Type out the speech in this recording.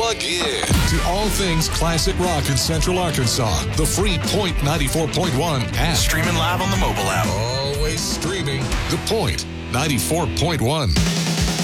plug in to all things classic rock in Central Arkansas. The free Point 94.1 app. Streaming live on the mobile app. Always streaming. The Point 94.1.